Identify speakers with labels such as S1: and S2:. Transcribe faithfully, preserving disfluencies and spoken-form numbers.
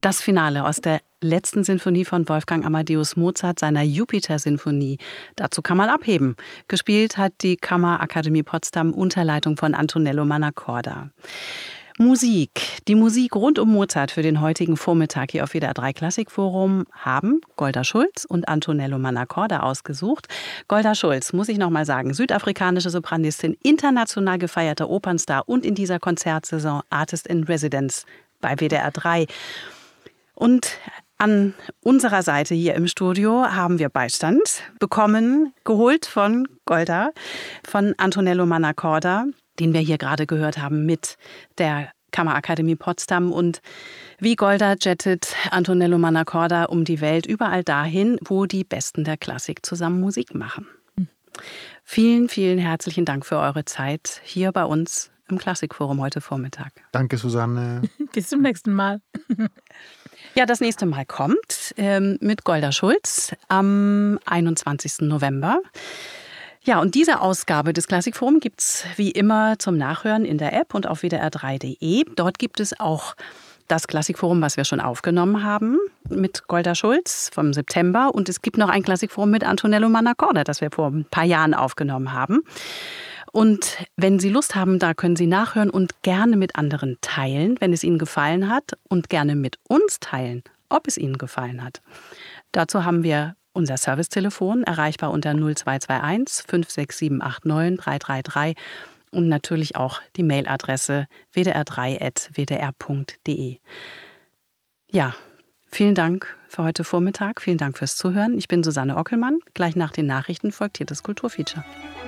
S1: Das Finale aus der letzten Sinfonie von Wolfgang Amadeus Mozart, seiner Jupiter-Sinfonie. Dazu kann man abheben. Gespielt hat die Kammerakademie Potsdam unter Leitung von Antonello Mannacorda. Musik. Die Musik rund um Mozart für den heutigen Vormittag hier auf W D R drei Klassikforum haben Golda Schulz und Antonello Mannacorda ausgesucht. Golda Schulz, muss ich noch mal sagen, südafrikanische Sopranistin, international gefeierter Opernstar und in dieser Konzertsaison Artist in Residence bei W D R drei. Und an unserer Seite hier im Studio haben wir Beistand bekommen, geholt von Golda, von Antonello Mannacorda, den wir hier gerade gehört haben mit der Kammerakademie Potsdam. Und wie Golda jettet Antonello Mannacorda um die Welt, überall dahin, wo die Besten der Klassik zusammen Musik machen. Mhm. Vielen, vielen herzlichen Dank für eure Zeit hier bei uns im Klassikforum heute Vormittag.
S2: Danke, Susanne.
S3: Bis zum nächsten Mal.
S1: Ja, das nächste Mal kommt ähm, mit Golda Schulz am einundzwanzigsten November. Ja, und diese Ausgabe des Klassikforums gibt es wie immer zum Nachhören in der App und auf w d r drei punkt d e. Dort gibt es auch das Klassikforum, was wir schon aufgenommen haben, mit Golda Schulz vom September. Und es gibt noch ein Klassikforum mit Antonello Mannacorda, das wir vor ein paar Jahren aufgenommen haben. Und wenn Sie Lust haben, da können Sie nachhören und gerne mit anderen teilen, wenn es Ihnen gefallen hat. Und gerne mit uns teilen, ob es Ihnen gefallen hat. Dazu haben wir unser Servicetelefon, erreichbar unter null zwei zwei eins fünf sechs sieben acht neun drei drei drei und natürlich auch die Mailadresse w d r drei at w d r punkt d e. Ja, vielen Dank für heute Vormittag. Vielen Dank fürs Zuhören. Ich bin Susanne Ockelmann. Gleich nach den Nachrichten folgt hier das Kulturfeature.